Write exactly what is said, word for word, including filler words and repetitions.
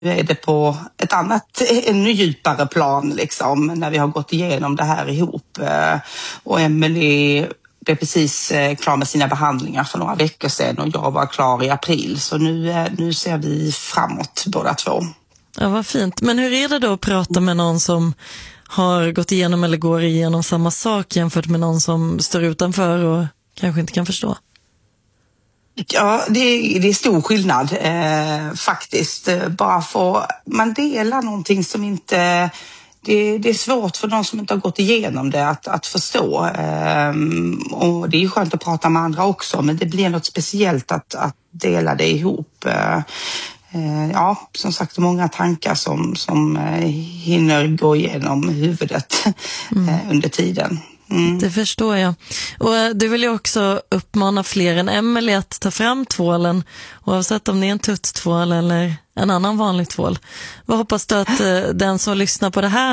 är det på ett annat, ännu djupare plan liksom, när vi har gått igenom det här ihop. Och Emily blev precis klar med sina behandlingar för några veckor sedan och jag var klar i april. Så nu, nu ser vi framåt båda två. Ja, vad fint. Men hur är det då att prata med någon som har gått igenom eller går igenom samma sak jämfört med någon som står utanför och kanske inte kan förstå? Ja, det är, det är stor skillnad eh, faktiskt. Bara för man delar någonting som inte... Det, det är svårt för de som inte har gått igenom det att, att förstå. Eh, och det är skönt att prata med andra också, men det blir något speciellt att, att dela det ihop. Eh, Ja, som sagt, många tankar som, som hinner gå igenom huvudet mm. under tiden. Mm. Det förstår jag. Och du vill ju också uppmana fler än Emily att ta fram tvålen, oavsett om det är en tutttvål eller en annan vanlig tvål. Vad hoppas du att den som lyssnar på det här